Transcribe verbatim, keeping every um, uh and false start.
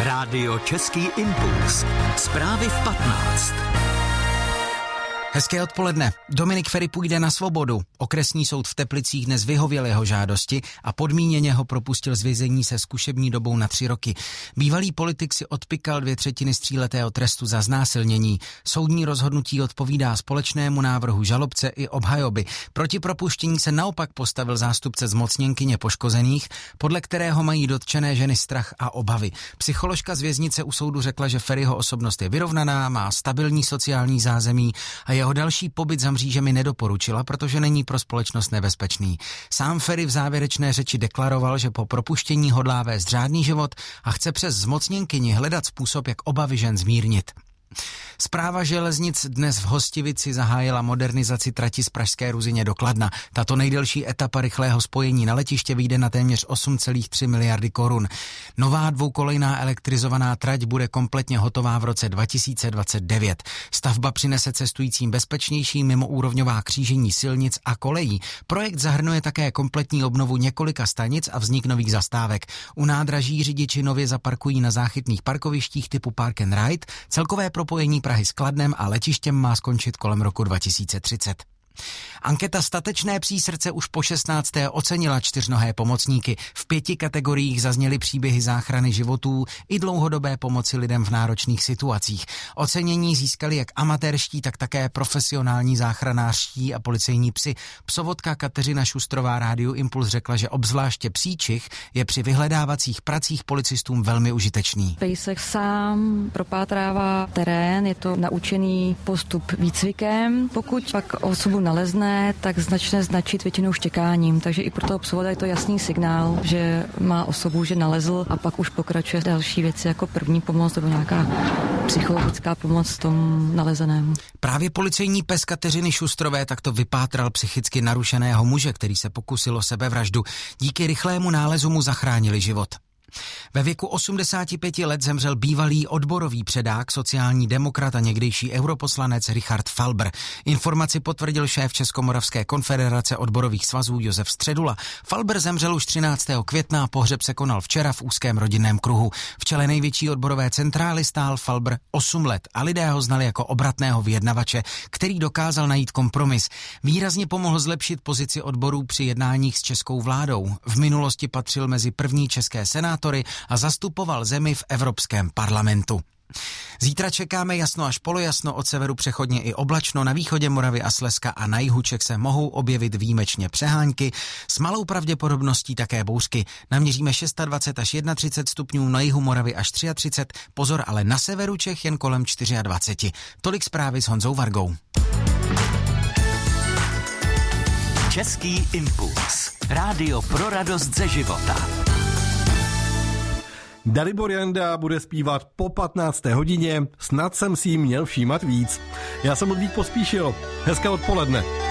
Rádio Český impuls. Zprávy v patnáct. Hezké odpoledne. Dominik Feri půjde na svobodu. Okresní soud v Teplicích dnes vyhověl jeho žádosti a podmíněně ho propustil z vězení se zkušební dobou na tři roky. Bývalý politik si odpykal dvě třetiny z tříletého trestu za znásilnění. Soudní rozhodnutí odpovídá společnému návrhu žalobce i obhajoby. Proti propuštění se naopak postavil zástupce zmocněnkyně poškozených, podle kterého mají dotčené ženy strach a obavy. Psycholožka z věznice u soudu řekla, že Feriho osobnost je vyrovnaná, má stabilní sociální zázemí a jeho další pobyt za mřížemi nedoporučila, protože není pro společnost nebezpečný. Sám Feri v závěrečné řeči deklaroval, že po propuštění hodlá vést řádný život a chce přes zmocněnkyni hledat způsob, jak obavy žen zmírnit. Správa železnic dnes v Hostivici zahájila modernizaci trati z Pražské Ruzyně do Kladna. Tato nejdelší etapa rychlého spojení na letiště vyjde na téměř osm celá tři miliardy korun. Nová dvoukolejná elektrizovaná trať bude kompletně hotová v roce dva tisíce dvacet devět. Stavba přinese cestujícím bezpečnější mimoúrovňová křížení silnic a kolejí. Projekt zahrnuje také kompletní obnovu několika stanic a vznik nových zastávek. U nádraží řidiči nově zaparkují na záchytných parkovištích typu Park and Ride. Celkové propojení Prahy s Kladnem a letištěm má skončit kolem roku dva tisíce třicet. Anketa Statečné psí srdce už po šestnácté ocenila čtyřnohé pomocníky. V pěti kategoriích zazněly příběhy záchrany životů i dlouhodobé pomoci lidem v náročných situacích. Ocenění získali jak amatérští, tak také profesionální záchranářští a policejní psi. Psovodka Kateřina Šustrová Rádiu Impuls řekla, že obzvláště psíčich je při vyhledávacích pracích policistům velmi užitečný. Pejsek sám propátrává terén, je to naučený postup výcvikem. Pokud pak osobu nalezne, tak začne značit většinou štěkáním, takže i pro toho psovoda je to jasný signál, že má osobu, že nalezl a pak už pokračuje další věci jako první pomoc nebo nějaká psychologická pomoc tomu nalezenému. Právě policejní pes Kateřiny Šustrové takto vypátral psychicky narušeného muže, který se pokusil o sebevraždu. Díky rychlému nálezu mu zachránili život. Ve věku osmdesáti pěti let zemřel bývalý odborový předák, sociální demokrat a někdejší europoslanec Richard Falber. Informaci potvrdil šéf Českomoravské konfederace odborových svazů Josef Středula. Falber zemřel už třináctého května a pohřeb se konal včera v úzkém rodinném kruhu. V čele největší odborové centrály stál Falber osm let a lidé ho znali jako obratného vyjednavače, který dokázal najít kompromis. Výrazně pomohl zlepšit pozici odborů při jednáních s českou vládou. V minulosti patřil mezi první české senátory a zastupoval zemi v Evropském parlamentu. Zítra čekáme jasno až polojasno, od severu přechodně i oblačno, na východě Moravy a Slezska a na jihu Čech se mohou objevit výjimečně přehánky, s malou pravděpodobností také bouřky. Naměříme dvacet šest až třicet jedna stupňů, na jihu Moravy až třicet tři, pozor, ale na severu Čech jen kolem dvacet čtyři. Tolik zprávy s Honzou Vargou. Český impuls. Rádio pro radost ze života. Dalibor Janda bude zpívat po patnácté hodině, snad jsem si jí měl všímat víc. Já jsem Ludvík Pospíšil, hezké odpoledne.